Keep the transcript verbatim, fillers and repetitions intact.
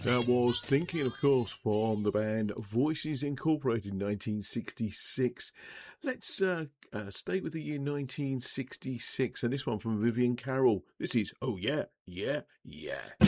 That was Thinking, of course, from the band Voices Incorporated, nineteen sixty-six. Let's uh, uh, stay with the year nineteen sixty-six, and this one from Vivian Carroll. This is Oh Yeah, Yeah, Yeah.